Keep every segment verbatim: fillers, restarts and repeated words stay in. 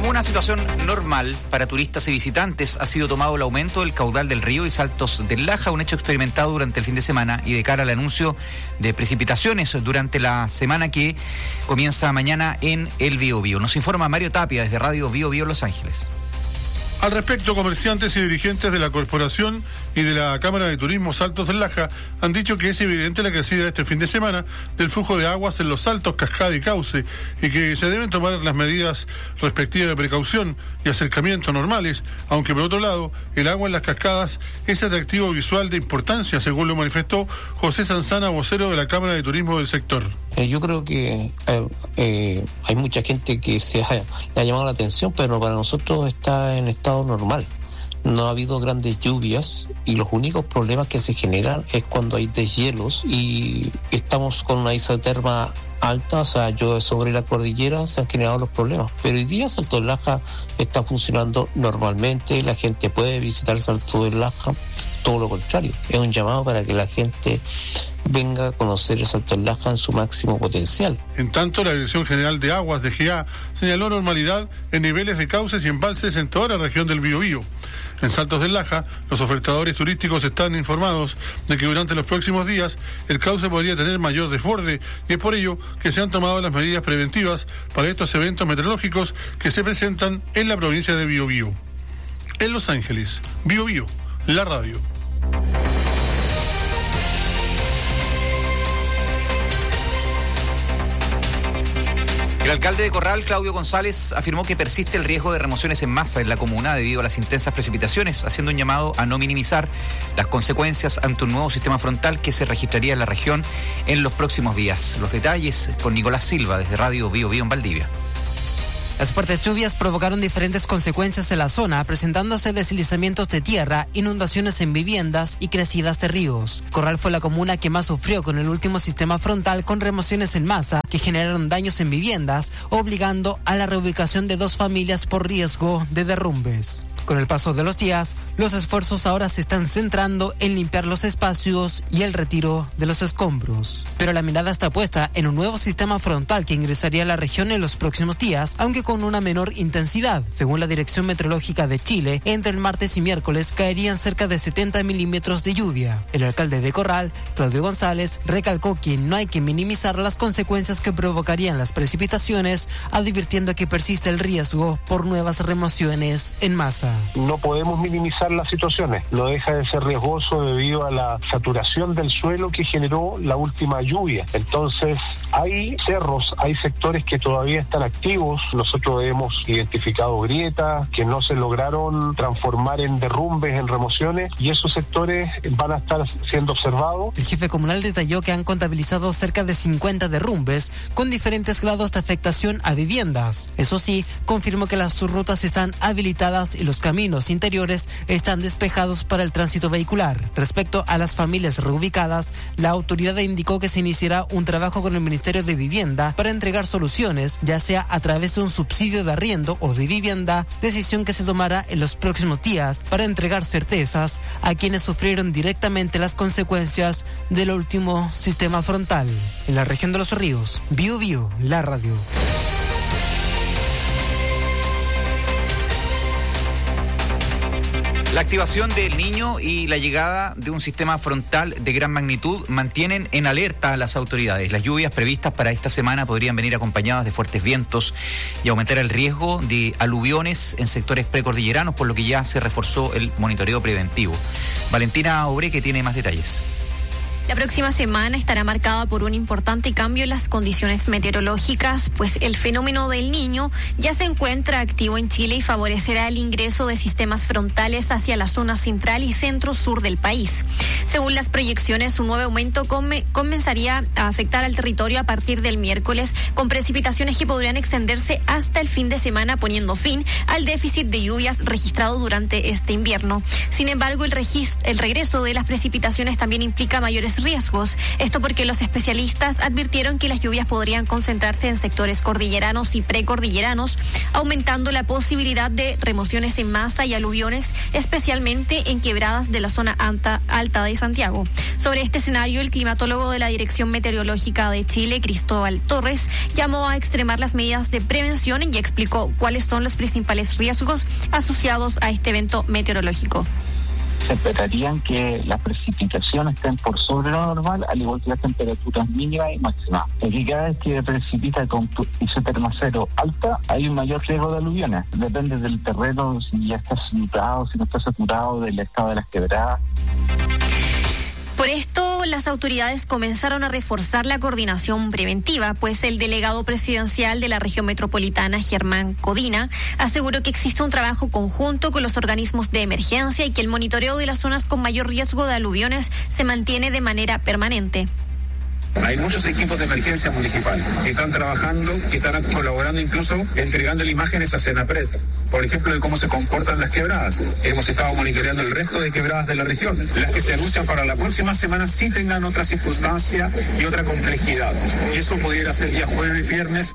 Como una situación normal para turistas y visitantes, ha sido tomado el aumento del caudal del río y Saltos del Laja, un hecho experimentado durante el fin de semana y de cara al anuncio de precipitaciones durante la semana que comienza mañana en el Biobío. Nos informa Mario Tapia desde Radio Biobío Los Ángeles. Al respecto, comerciantes y dirigentes de la Corporación y de la Cámara de Turismo Saltos del Laja han dicho que es evidente la crecida este fin de semana del flujo de aguas en los saltos, cascada y cauce, y que se deben tomar las medidas respectivas de precaución y acercamiento normales, aunque por otro lado, el agua en las cascadas es atractivo visual de importancia, según lo manifestó José Sanzana, vocero de la Cámara de Turismo del sector. Eh, yo creo que eh, eh, hay mucha gente que se ha, le ha llamado la atención, pero para nosotros está en estado normal. No ha habido grandes lluvias y los únicos problemas que se generan es cuando hay deshielos y estamos con una isoterma alta, o sea, llueve sobre la cordillera, se han generado los problemas. Pero hoy día Salto del Laja está funcionando normalmente, la gente puede visitar Salto del Laja, todo lo contrario, es un llamado para que la gente venga a conocer el Salto del Laja en su máximo potencial. En tanto, la Dirección General de Aguas de G A señaló normalidad en niveles de cauces y embalses en toda la región del Biobío. En Saltos del Laja, los ofertadores turísticos están informados de que durante los próximos días el cauce podría tener mayor desborde y es por ello que se han tomado las medidas preventivas para estos eventos meteorológicos que se presentan en la provincia de Biobío. En Los Ángeles, Biobío, la radio. El alcalde de Corral, Claudio González, afirmó que persiste el riesgo de remociones en masa en la comuna debido a las intensas precipitaciones, haciendo un llamado a no minimizar las consecuencias ante un nuevo sistema frontal que se registraría en la región en los próximos días. Los detalles con Nicolás Silva desde Radio Biobío en Valdivia. Las fuertes lluvias provocaron diferentes consecuencias en la zona, presentándose deslizamientos de tierra, inundaciones en viviendas y crecidas de ríos. Corral fue la comuna que más sufrió con el último sistema frontal con remociones en masa que generaron daños en viviendas, obligando a la reubicación de dos familias por riesgo de derrumbes. Con el paso de los días, los esfuerzos ahora se están centrando en limpiar los espacios y el retiro de los escombros. Pero la mirada está puesta en un nuevo sistema frontal que ingresaría a la región en los próximos días, aunque con una menor intensidad. Según la Dirección Meteorológica de Chile, entre el martes y miércoles caerían cerca de setenta milímetros de lluvia. El alcalde de Corral, Claudio González, recalcó que no hay que minimizar las consecuencias que provocarían las precipitaciones, advirtiendo que persiste el riesgo por nuevas remociones en masa. No podemos minimizar las situaciones, no deja de ser riesgoso debido a la saturación del suelo que generó la última lluvia. Entonces, hay cerros, hay sectores que todavía están activos. Nosotros hemos identificado grietas que no se lograron transformar en derrumbes, en remociones, y esos sectores van a estar siendo observados. El jefe comunal detalló que han contabilizado cerca de cincuenta derrumbes con diferentes grados de afectación a viviendas. Eso sí, confirmó que las rutas están habilitadas y los caminos interiores están despejados para el tránsito vehicular. Respecto a las familias reubicadas, la autoridad indicó que se iniciará un trabajo con el Ministerio de Vivienda para entregar soluciones, ya sea a través de un subsidio de arriendo o de vivienda, decisión que se tomará en los próximos días para entregar certezas a quienes sufrieron directamente las consecuencias del último sistema frontal. En la región de Los Ríos, Biobío, la radio. La activación del Niño y la llegada de un sistema frontal de gran magnitud mantienen en alerta a las autoridades. Las lluvias previstas para esta semana podrían venir acompañadas de fuertes vientos y aumentar el riesgo de aluviones en sectores precordilleranos, por lo que ya se reforzó el monitoreo preventivo. Valentina Obreque tiene más detalles. La próxima semana estará marcada por un importante cambio en las condiciones meteorológicas, pues el fenómeno del Niño ya se encuentra activo en Chile y favorecerá el ingreso de sistemas frontales hacia la zona central y centro-sur del país. Según las proyecciones, un nuevo aumento come, comenzaría a afectar al territorio a partir del miércoles, con precipitaciones que podrían extenderse hasta el fin de semana, poniendo fin al déficit de lluvias registrado durante este invierno. Sin embargo, el, registro, el regreso de las precipitaciones también implica mayores principales riesgos. Esto porque los especialistas advirtieron que las lluvias podrían concentrarse en sectores cordilleranos y precordilleranos, aumentando la posibilidad de remociones en masa y aluviones, especialmente en quebradas de la zona alta, alta de Santiago. Sobre este escenario, el climatólogo de la Dirección Meteorológica de Chile, Cristóbal Torres, llamó a extremar las medidas de prevención y explicó cuáles son los principales riesgos asociados a este evento meteorológico. Se esperarían que las precipitaciones estén por sobre lo normal, al igual que las temperaturas mínimas y máximas. Porque cada vez que precipita con isoterma cero alta, hay un mayor riesgo de aluviones. Depende del terreno, si ya está saturado, si no está saturado, del estado de las quebradas. Por esto, las autoridades comenzaron a reforzar la coordinación preventiva, pues el delegado presidencial de la región metropolitana, Germán Codina, aseguró que existe un trabajo conjunto con los organismos de emergencia y que el monitoreo de las zonas con mayor riesgo de aluviones se mantiene de manera permanente. Hay muchos equipos de emergencia municipal que están trabajando, que están colaborando, incluso entregándole imágenes a Senapred, por ejemplo, de cómo se comportan las quebradas. Hemos estado monitoreando el resto de quebradas de la región. Las que se anuncian para la próxima semana sí tengan otra circunstancia y otra complejidad. Y eso pudiera ser día jueves y viernes.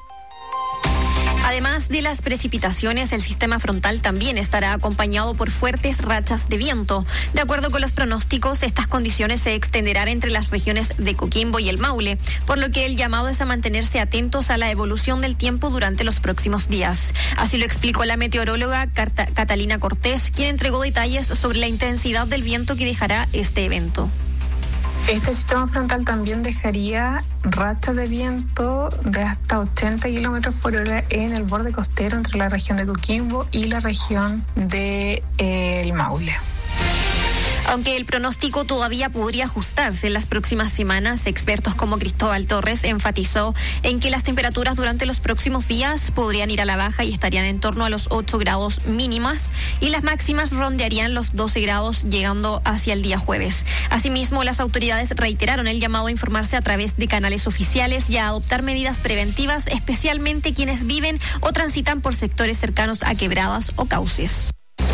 Además de las precipitaciones, el sistema frontal también estará acompañado por fuertes rachas de viento. De acuerdo con los pronósticos, estas condiciones se extenderán entre las regiones de Coquimbo y el Maule, por lo que el llamado es a mantenerse atentos a la evolución del tiempo durante los próximos días. Así lo explicó la meteoróloga Carta- Catalina Cortés, quien entregó detalles sobre la intensidad del viento que dejará este evento. Este sistema frontal también dejaría rachas de viento de hasta ochenta kilómetros por hora en el borde costero entre la región de Coquimbo y la región de eh, el Maule. Aunque el pronóstico todavía podría ajustarse en las próximas semanas, expertos como Cristóbal Torres enfatizó en que las temperaturas durante los próximos días podrían ir a la baja y estarían en torno a los ocho grados mínimas y las máximas rondearían los doce grados llegando hacia el día jueves. Asimismo, las autoridades reiteraron el llamado a informarse a través de canales oficiales y a adoptar medidas preventivas, especialmente quienes viven o transitan por sectores cercanos a quebradas o cauces.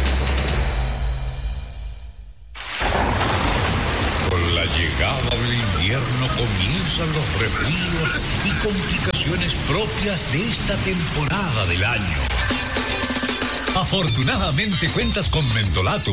La llegada del invierno comienzan los resfríos y complicaciones propias de esta temporada del año. Afortunadamente cuentas con Mentolatum,